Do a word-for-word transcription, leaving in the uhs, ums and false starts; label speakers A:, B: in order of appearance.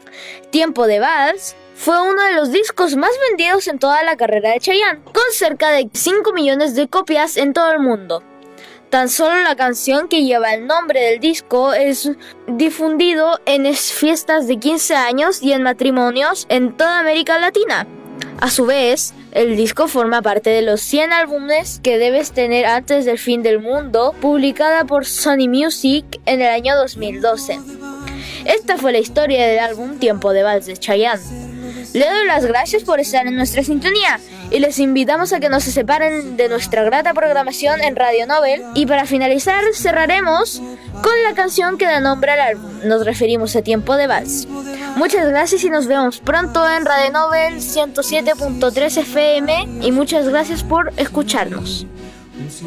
A: Tiempo de Vals fue uno de los discos más vendidos en toda la carrera de Chayanne, con cerca de cinco millones de copias en todo el mundo. Tan solo la canción que lleva el nombre del disco es difundido en fiestas de quince años y en matrimonios en toda América Latina. A su vez, el disco forma parte de los cien álbumes que debes tener antes del fin del mundo, publicada por Sony Music en el año dos mil doce. Esta fue la historia del álbum Tiempo de Vals de Chayanne. Le doy las gracias por estar en nuestra sintonía y les invitamos a que no se separen de nuestra grata programación en Radio Nobel. Y para finalizar, cerraremos con la canción que da nombre al álbum. Nos referimos a Tiempo de Vals. Muchas gracias y nos vemos pronto en Radio Nobel ciento siete punto tres F M y muchas gracias por escucharnos.